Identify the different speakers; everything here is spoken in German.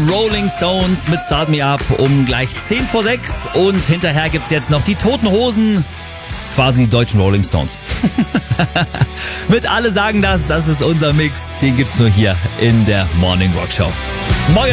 Speaker 1: Rolling Stones mit Start Me Up um gleich 10 vor 6 und hinterher gibt's jetzt noch die Toten Hosen, quasi die deutschen Rolling Stones. Mit Alle sagen das ist unser Mix, den gibt's nur hier in der Morning Rock Show. Morgen